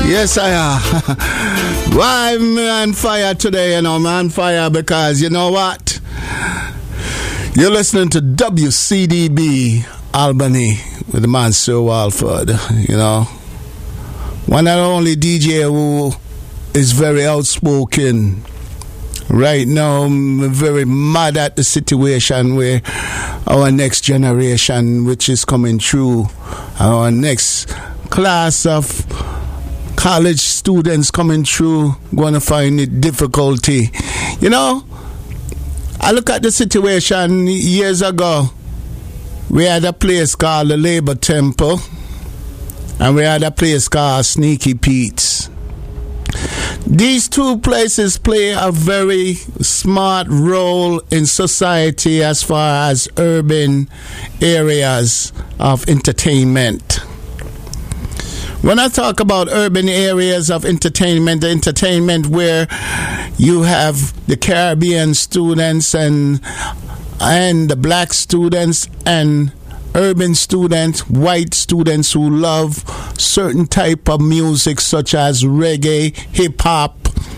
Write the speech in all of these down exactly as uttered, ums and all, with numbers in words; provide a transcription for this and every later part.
Yes, I am. Why am I on fire today? You know, I'm on fire because you know what? You're listening to W C D B Albany with the man Sir Walford. You know, one and only D J who is very outspoken. Right now, I'm very mad at the situation where our next generation, which is coming through, our next class of college students coming through, going to find it difficulty. You know, I look at the situation years ago. We had a place called the Labor Temple, and we had a place called Sneaky Pete's. These two places play a very smart role in society as far as urban areas of entertainment. When I talk about urban areas of entertainment, the entertainment where you have the Caribbean students and and the black students and urban students, white students who love certain type of music such as reggae, hip hop,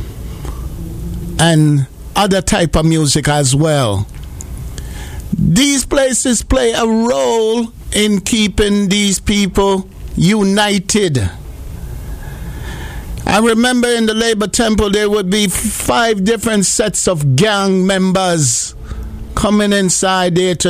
and other type of music as well. These places play a role in keeping these people united. I remember in the Labor Temple there would be five different sets of gang members coming inside there to